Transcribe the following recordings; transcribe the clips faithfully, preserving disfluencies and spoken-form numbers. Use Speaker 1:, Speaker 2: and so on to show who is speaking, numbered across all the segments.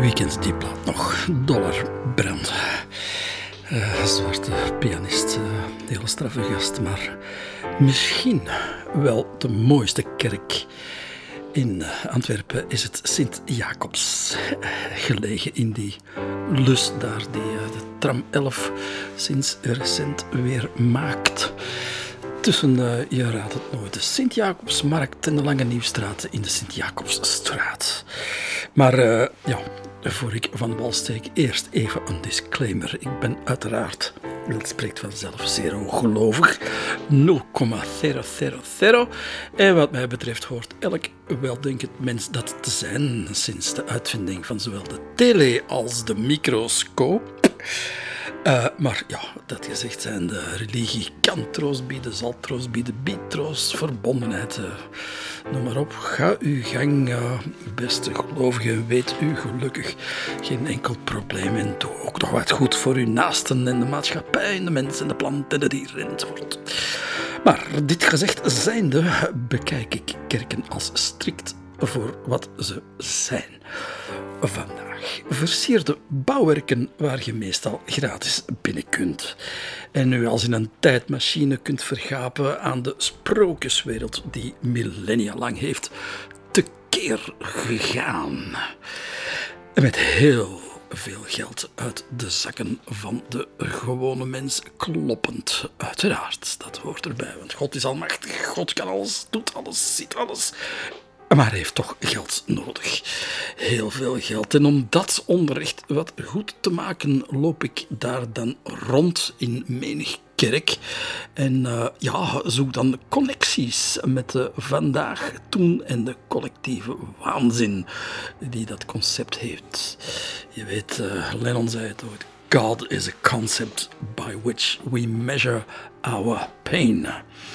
Speaker 1: Wie kent die plaat nog? Dollar Brand. Uh, zwarte pianist, uh, hele straffe gast, maar misschien wel de mooiste kerk in Antwerpen is het Sint-Jacobs, gelegen in die lus daar die uh, de tram elf sinds recent weer maakt. Tussen, uh, je raadt het nooit, de Sint-Jacobsmarkt en de Lange Nieuwstraat in de Sint-Jacobsstraat. Maar uh, ja, voor ik van wal steek, eerst even een disclaimer. Ik ben uiteraard, dat spreekt vanzelf, zeer hooggelovig, nul komma nul nul nul. En wat mij betreft hoort elk weldenkend mens dat te zijn, sinds de uitvinding van zowel de tele als de microscoop. Uh, maar ja, dat gezegd zijn, de religie kan troost bieden, zal troost bieden, biedt troost, verbondenheid, uh, noem maar op. Ga uw gang, uh, beste gelovigen, weet u gelukkig geen enkel probleem en doe ook nog wat goed voor uw naasten en de maatschappij en de mensen en de planten en de dieren enzovoort. Maar dit gezegd zijnde bekijk ik kerken als strikt voor wat ze zijn. Vandaag versierde bouwwerken waar je meestal gratis binnen kunt. En nu als in een tijdmachine kunt vergapen aan de sprookjeswereld die millennia lang heeft tekeer gegaan. En met heel veel geld uit de zakken van de gewone mens kloppend. Uiteraard, dat hoort erbij, want God is almachtig, God kan alles, doet alles, ziet alles. Maar hij heeft toch geld nodig. Heel veel geld. En om dat onrecht wat goed te maken, loop ik daar dan rond in menig kerk. En uh, ja, zoek dan connecties met de vandaag, toen en de collectieve waanzin die dat concept heeft. Je weet, uh, Lennon zei het ooit. God is a concept by which we measure our pain.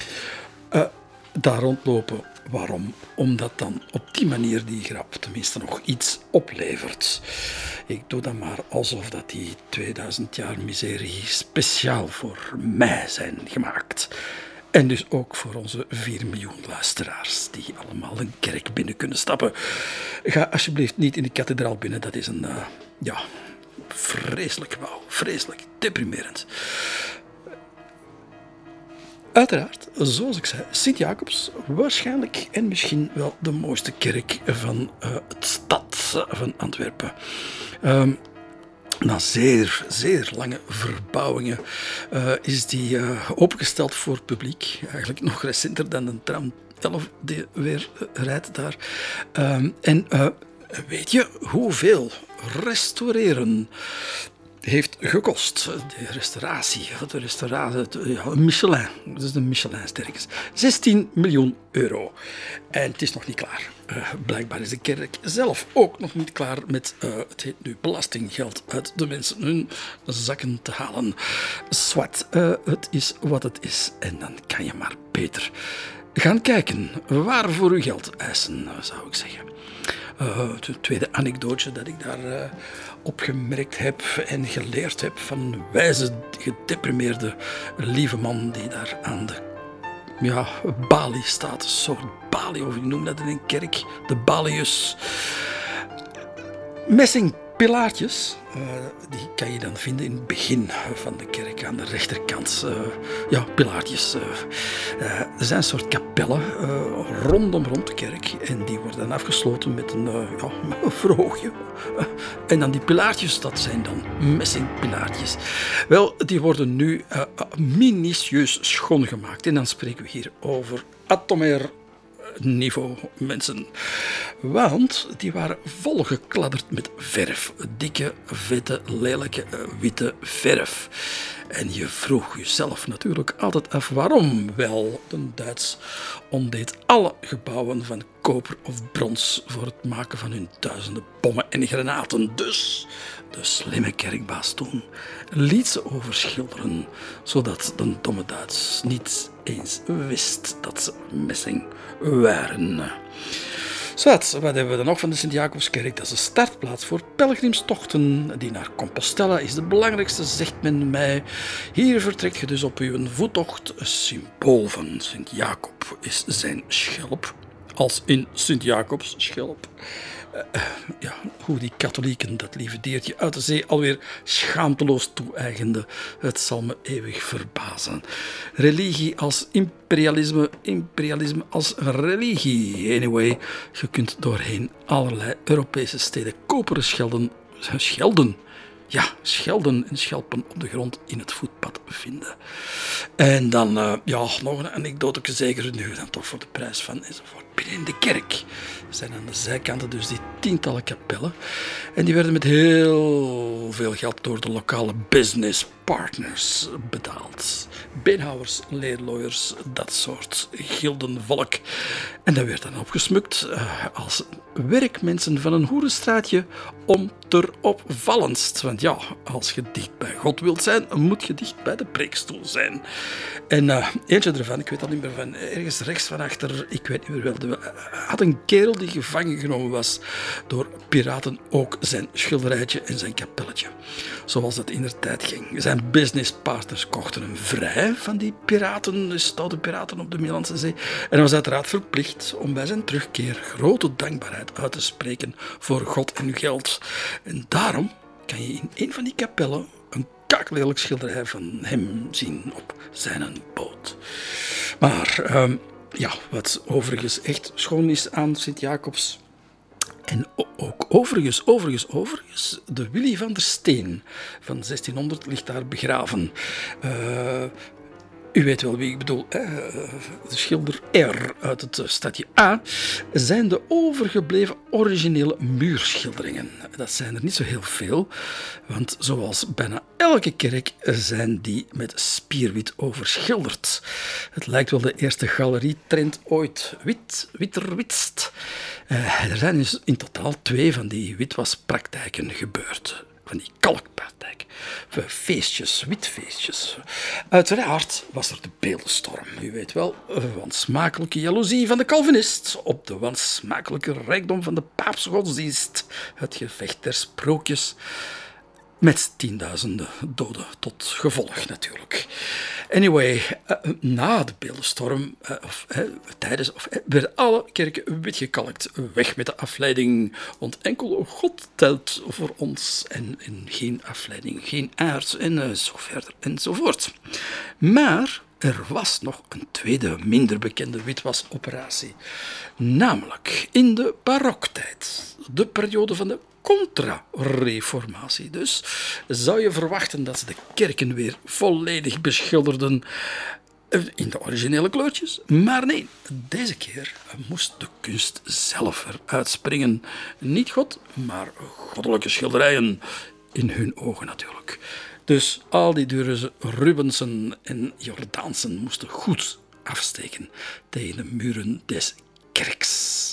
Speaker 1: Uh, daar rondlopen. Waarom? Omdat dan op die manier die grap tenminste nog iets oplevert. Ik doe dan maar alsof dat die tweeduizend jaar miserie speciaal voor mij zijn gemaakt. En dus ook voor onze vier miljoen luisteraars die allemaal een kerk binnen kunnen stappen. Ga alsjeblieft niet in de kathedraal binnen, dat is een, uh, ja, vreselijk gebouw, vreselijk, deprimerend. Uiteraard, zoals ik zei, Sint-Jacobs, waarschijnlijk en misschien wel de mooiste kerk van uh, het stad van Antwerpen. Um, na zeer, zeer lange verbouwingen uh, is die uh, opengesteld voor het publiek. Eigenlijk nog recenter dan de tram elf die weer uh, rijdt daar. Um, en uh, weet je hoeveel restaureren heeft gekost, de restauratie, de restauratie, ja, een Michelin, dat is een Michelin-sterkens, zestien miljoen euro. En het is nog niet klaar. Uh, blijkbaar is de kerk zelf ook nog niet klaar met, uh, het heet nu, belastinggeld uit de mensen hun zakken te halen. Zwart, uh, het is wat het is en dan kan je maar beter gaan kijken waar voor uw geld eisen, zou ik zeggen. Uh, het tweede anekdootje dat ik daar uh, opgemerkt heb en geleerd heb van een wijze, gedeprimeerde lieve man die daar aan de ja, balie staat. Een soort balie, of ik noem dat in een kerk, de balius. Messingpilaartjes, uh, die kan je dan vinden in het begin van de kerk aan de rechterkant. Uh, ja, pilaartjes. Uh, uh, er zijn een soort kapellen uh, rondom rond de kerk en die worden dan afgesloten met een, uh, ja, een verhoogje. Uh, en dan die pilaartjes, dat zijn dan messingpilaartjes. Wel, die worden nu uh, minutieus schoongemaakt en dan spreken we hier over atomair niveau, mensen. Want die waren volgekladderd met verf. Dikke, vette, lelijke, witte verf. En je vroeg jezelf natuurlijk altijd af waarom. Wel, de Duits ontdeed alle gebouwen van koper of brons voor het maken van hun duizenden bommen en granaten. Dus de slimme kerkbaas toen liet ze overschilderen, zodat de domme Duits niet eens wist dat ze messing waren. Zwat, wat hebben we dan nog van de Sint-Jacobskerk? Dat is een startplaats voor pelgrimstochten. Die naar Compostela is de belangrijkste, zegt men mij. Hier vertrekt je dus op uw voettocht. Een symbool van Sint-Jacob is zijn schelp. Als in Sint-Jacobs schelp. Uh, ja, hoe die katholieken dat lieve diertje uit de zee alweer schaamteloos toe-eigenden. Het zal me eeuwig verbazen. Religie als imperialisme, imperialisme als religie. Anyway, je kunt doorheen allerlei Europese steden koperen schelden, schelden, ja, schelden en schelpen op de grond in het voetpad vinden. En dan, uh, ja, nog een anekdote, zeker nu dan toch voor de prijs van enzovoort. Binnen in de kerk zijn aan de zijkanten dus die tientallen kapellen. En die werden met heel veel geld door de lokale business partners betaald. Beenhouwers, leerlooiers, dat soort gildenvolk. En dat werd dan opgesmukt uh, als werkmensen van een hoerenstraatje om ter opvallendst. Want ja, als je dicht bij God wilt zijn, moet je dicht bij de preekstoel zijn. En uh, eentje ervan, ik weet dat niet meer van, ergens rechts van achter, ik weet niet meer wel, de, had een kerel die gevangen genomen was door piraten ook zijn schilderijtje en zijn kapelletje. Zoals het in de tijd ging. Zijn businesspartners kochten hem vrij van die piraten, de stoute piraten op de Middellandse Zee. En hij was uiteraard verplicht om bij zijn terugkeer grote dankbaarheid uit te spreken voor God en geld. En daarom kan je in een van die kapellen een kakelelijk schilderij van hem zien op zijn boot. Maar um, ja, wat overigens echt schoon is aan Sint-Jacobs. En ook overigens, overigens, overigens, de Willy van der Steen van zestienhonderd ligt daar begraven. Uh, U weet wel wie ik bedoel, hè? De schilder R uit het stadje A, zijn de overgebleven originele muurschilderingen. Dat zijn er niet zo heel veel, want zoals bijna elke kerk zijn die met spierwit overschilderd. Het lijkt wel de eerste galerietrend ooit. Wit, witter, witst. Uh, er zijn dus in totaal twee van die witwaspraktijken gebeurd. Van die kalkpraktijk. Feestjes, witfeestjes. Uiteraard was er de beeldenstorm. U weet wel, wansmakelijke jaloezie van de Calvinist op de wansmakelijke rijkdom van de paapse godsdienst. Het gevecht der sprookjes. Met tienduizenden doden tot gevolg natuurlijk. Anyway, uh, na de beeldenstorm, uh, of uh, tijdens, of uh, werden alle kerken witgekalkt. Weg met de afleiding, want enkel God telt voor ons. En, en geen afleiding, geen aards en uh, zo verder enzovoort. Maar er was nog een tweede, minder bekende witwasoperatie. Namelijk in de baroktijd, de periode van de Contra-reformatie. Dus zou je verwachten dat ze de kerken weer volledig beschilderden in de originele kleurtjes. Maar nee, deze keer moest de kunst zelf eruit springen. Niet God, maar goddelijke schilderijen in hun ogen natuurlijk. Dus al die dure Rubensen en Jordaansen moesten goed afsteken tegen de muren des kerks.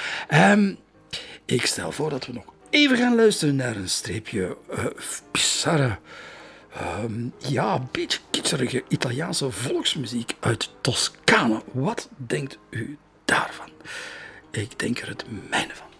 Speaker 1: Um, ik stel voor dat we nog even gaan luisteren naar een streepje uh, bizarre, um, ja, een beetje kitscherige Italiaanse volksmuziek uit Toscane. Wat denkt u daarvan? Ik denk er het mijne van.